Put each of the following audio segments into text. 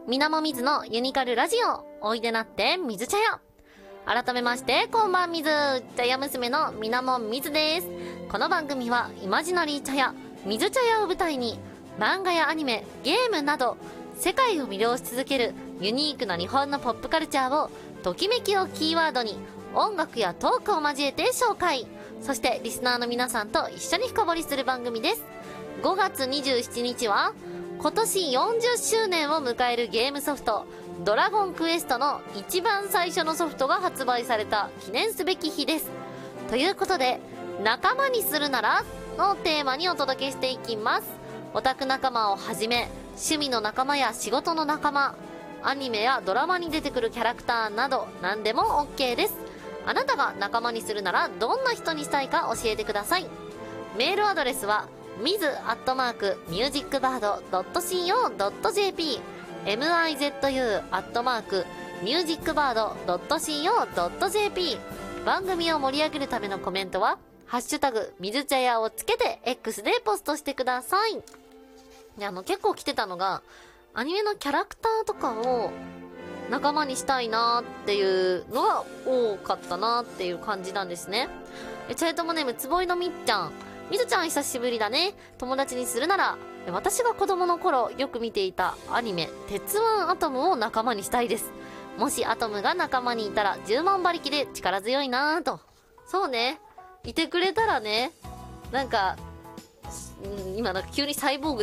みなもみずのユニカルラジオ、おいでなってみず茶屋。改めまして、こんばんみず、茶屋娘のみなもみずです。この番組は、イマジナリー茶屋、みず茶屋を舞台に、漫画やアニメ、ゲームなど、世界を魅了し続けるユニークな日本のポップカルチャーを、ときめきをキーワードに、音楽やトークを交えて紹介。そしてリスナーの皆さんと一緒に深掘りする番組です。5月27日は今年40周年を迎えるゲームソフトドラゴンクエストの一番最初のソフトが発売された記念すべき日です。ということで、仲間にするならのテーマにお届けしていきます。オタク仲間をはじめ、趣味の仲間や仕事の仲間、アニメやドラマに出てくるキャラクターなど何でも OK です。あなたが仲間にするならどんな人にしたいか教えてください。メールアドレスはmizu@musicbird.co.jp mizu@musicbird.co.jp 番組を盛り上げるためのコメントはハッシュタグみず茶屋をつけて X でポストしてください。で、結構来てたのがアニメのキャラクターとかを仲間にしたいなーっていうのが多かったなーっていう感じなんですね。チャイトモネームつぼいのみっちゃん。みずちゃん久しぶりだね。友達にするなら、私が子供の頃よく見ていたアニメ、鉄腕アトムを仲間にしたいです。もしアトムが仲間にいたら10万馬力で力強いなーと。そうね。いてくれたらね、なんか急にサイボーグ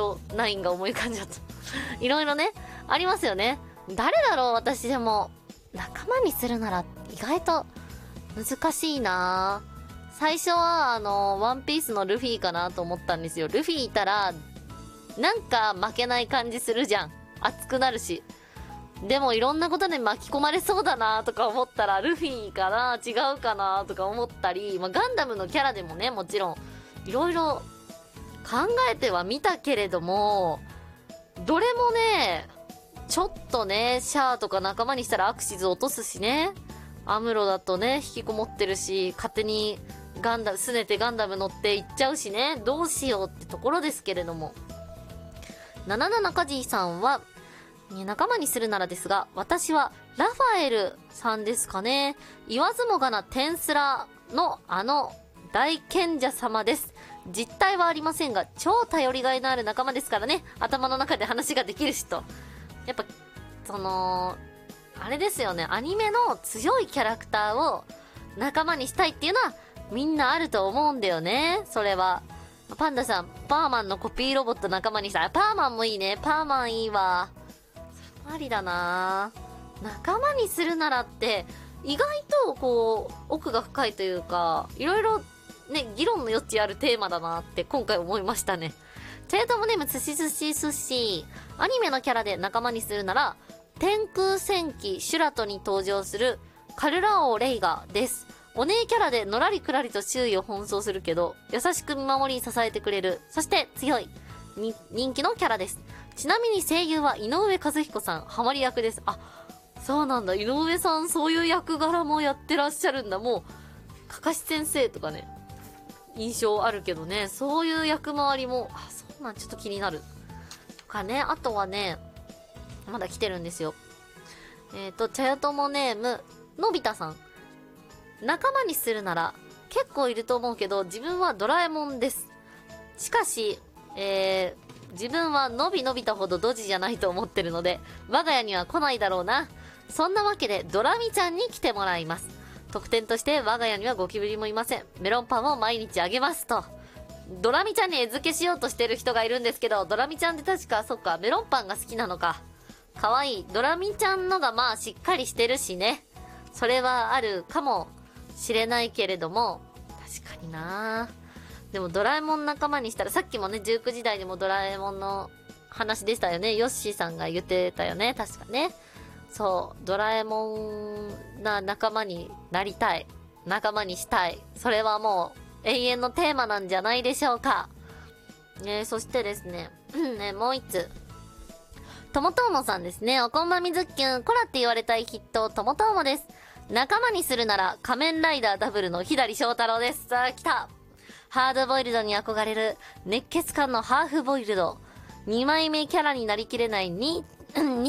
009が思い浮かんじゃった。いろいろね、ありますよね。誰だろう。私でも仲間にするなら意外と難しいな。最初はワンピースのルフィかなと思ったんですよ。ルフィいたらなんか負けない感じするじゃん。熱くなるし。でもいろんなことで巻き込まれそうだなとか思ったらルフィかな違うかなとか思ったり、ガンダムのキャラでもね、もちろんいろいろ考えてはみたけれども、どれもねちょっとね、シャアとか仲間にしたらアクシズ落とすしね。アムロだとね、引きこもってるし、勝手にすねてガンダム乗って行っちゃうしね。どうしようってところですけれども。77カジーさんは、仲間にするならですが、私はラファエルさんですかね。言わずもがなテンスラの大賢者様です。実体はありませんが、超頼りがいのある仲間ですからね。頭の中で話ができるしと。やっぱあれですよね、アニメの強いキャラクターを仲間にしたいっていうのはみんなあると思うんだよね。それはパンダさん、パーマンのコピーロボット仲間にしたい。パーマンもいいね。パーマンいいわ。ありだな。仲間にするならって意外と奥が深いというか、いろいろね、議論の余地あるテーマだなって今回思いましたね。チェートモネーム寿司寿司寿司。アニメのキャラで仲間にするなら、天空戦記シュラトに登場するカルラオレイガです。お姉キャラでのらりくらりと周囲を奔走するけど、優しく見守り支えてくれる。そして強い。人気のキャラです。ちなみに声優は井上和彦さん、ハマり役です。あ、そうなんだ。井上さん、そういう役柄もやってらっしゃるんだ。もう、かかし先生とかね、印象あるけどね、そういう役回りも、そうなん、ちょっと気になる。とかね、あとはね、まだ来てるんですよ。茶屋友ネーム、のび太さん。仲間にするなら、結構いると思うけど、自分はドラえもんです。しかし、自分はのび太ほどドジじゃないと思ってるので、我が家には来ないだろうな。そんなわけで、ドラミちゃんに来てもらいます。特典として我が家にはゴキブリもいません。メロンパンを毎日あげますと。ドラミちゃんに餌付けしようとしてる人がいるんですけど、ドラミちゃんって確か、そっか、メロンパンが好きなのか。かわいい。ドラミちゃんのがしっかりしてるしね。それはあるかもしれないけれども、確かにな。でもドラえもん仲間にしたら、さっきもね、19時台でもドラえもんの話でしたよね。ヨッシーさんが言ってたよね。確かね。そう、ドラえもんな仲間になりたい。仲間にしたい。それはもう永遠のテーマなんじゃないでしょうか。そしてですね、もう一つ。ともとーもさんですね。おこんばみずっきゅん。コラって言われたい筆頭、ともとーもです。仲間にするなら、仮面ライダーダブルの左翔太郎です。さあ、来た。ハードボイルドに憧れる、熱血感のハーフボイルド。2枚目キャラになりきれないに